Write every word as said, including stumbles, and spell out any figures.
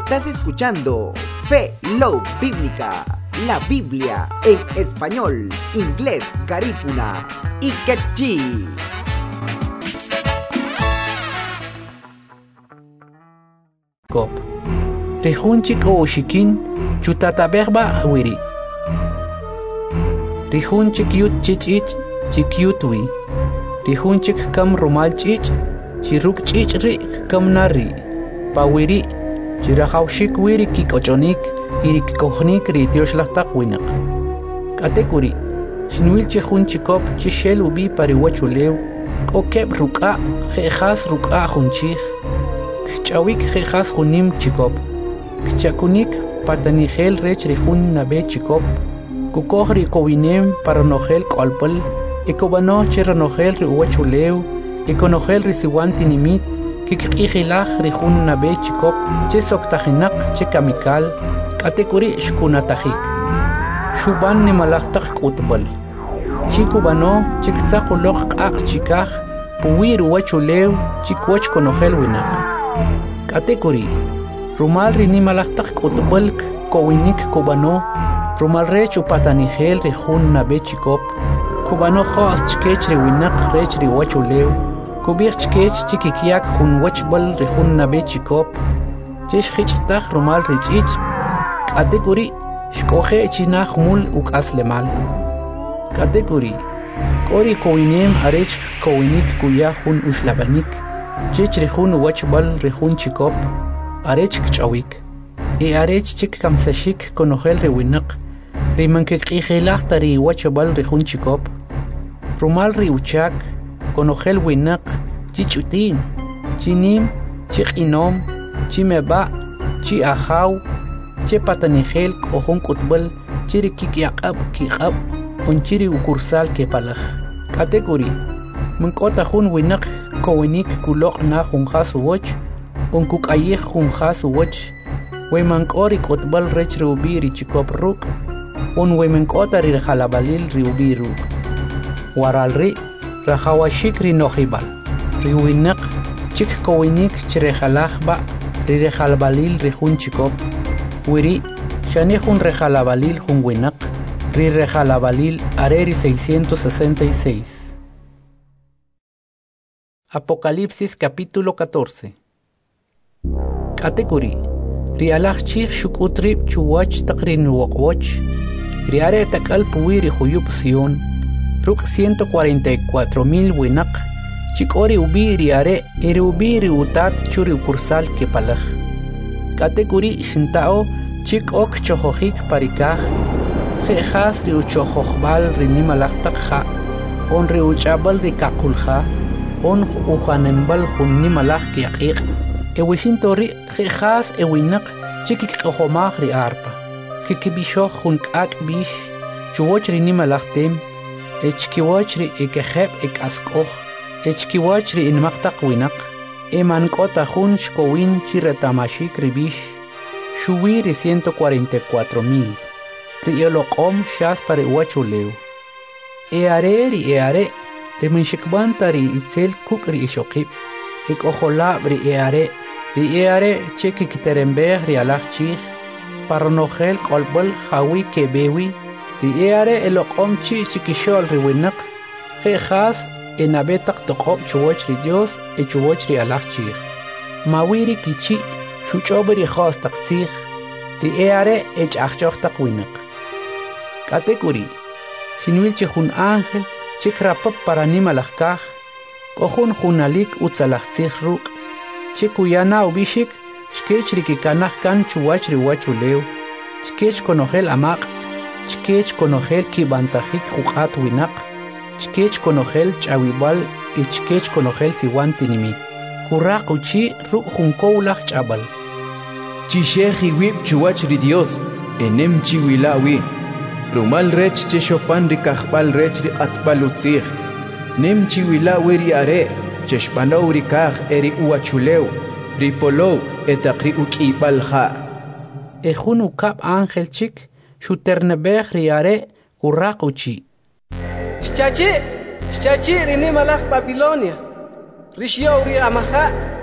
Estás escuchando Fe Love Bíblica, la Biblia en español, inglés, garífuna y quechí. Kop Rihunchik o shikin chutataberba wiri Rihunchik yut chichich chikyutwi Rihunchik kam rumal chich chiruk chichri kam nari pawiri chirahawshik wiri kikochonik irik kohnik ri tioshlahtak winak katekuri shinwil chihunchikop chishel ubi pariwachulew kokeb ruka khehas ruka hunchich Chawik jejas junim chikop Chakunik patanigel rech rijun nabe chikop Kukohri kowinem paranogel kolpel Ekobano cheranogel riuachulew Ekonogel risiwanti nimit Kikikilaj rijun nabe chikop Che soktajinak che kamikal Katekuri shkunatajik Shuban nimalajtak kutbal Chikubano chiktakuloj kak chikaj Puwir uachulew chikwach konogel winak Katekuri Rumal rinimalajtak kutbalk kowinik kubano Rumal rech upatanigel rijun nabe chikop Kubano khos chkech riwinak rech riwachulew Kubich chkech chikikiak jun wachbal rijun nabe chikop Chesh khichtaj rumal richich Katekuri shkoje chinaj mul ukaslemal Katekuri Kori kowinem arech kowinik kuya jun ushlabanik Chich rijun wachbal rijun chikop arech kchawik e arech chik kamsashik konogel riwinak rimankikijilaj tari wachbal rijun chikop rumal riuchak konogel winak chichutin chinim chiqinom chimeba chi ajaw che patanigel kohon kutbal chirikikyaqab kiqab onchiri ukursal kepalaj katekuri Munkota jun winak kowinik kulok na junjas woch unkuk ayej junjas woch wemankori kotbal rech riubi richikop ruk un wemankota rirjalabalil riubi ruk waralri rajawashik rinojibal riwinak chik kowinik chrejalajba rirjalabalil rijun chikop wiri shani jun rejalabalil jun winak rirjalabalil areri seiscientos sesenta y seis Apocalipsis capítulo catorce. Katekuri Rialaj chich shukutrib chuwach takrin wokwach Riare takal puwiri huyup Sion Ruk ciento cuarenta y cuatro mil winak Chikori ubi riare eri ubi riutat churi ukursal kepalaj Katekuri shintao chik ok chohojik parikaj Jejas riuchohojbal rinimalaj takja On riuchabal de kakulja On ujanembal jun nimalaj kiaqiq Ewishintori jejas ewinak chikik qhomaj ri arpa Kikibisho jun kak bish Chuwoch ri nimalaj tem Echkiwoch ri ekejeb ekaskoj Echkiwoch ri inmaqtaq winak Emankota jun shkowin chiretamashik ri bish Shuwi ri ciento cuarenta y cuatro mil Ri eloqom shas pare uachulew Eare ri eare Riminshikban tari itzel kuk ri ishokib Ik ojola ri eare Ri eare cheki kiterembeh ri alaj chich Paranogel kolbol hawi kebewi Ri eare eloqom chi chikishol ri winak Jejas enabetak toqob chuwoch ri Dios e chuwoch ri alaj chich Mawiri kichi shuchob ri khos taktzich Ri eare ech achchoch tak winak Katekuri Shinwil chihun ángel Chikrapap para nimalajkaj, kohun junalik utzalajtzij ruk, chikuyana ubishik, chkech rikikanaj kan chuwach riwachulew, chkech konogel amaq, chkech konogel kibantajik juqat winak, chkech konogel chawibal y chkech konogel siwantinimit. Kuraq uchi ruk junkowlaj chabal. Chisheji wib chuwach ri Dios, enem chiwilawi. Rumal rech cheshopan rikajbal rech ri atbalutzij Nem chiwila wiri are cheshpanow rikaj eri uachulew Ripolow etaqri ukibalja Ejun ukab ángel chik shuternebej ri are kuraq uchi Shchachi Shchachi rini malach Babilonia Rishyo ri amaha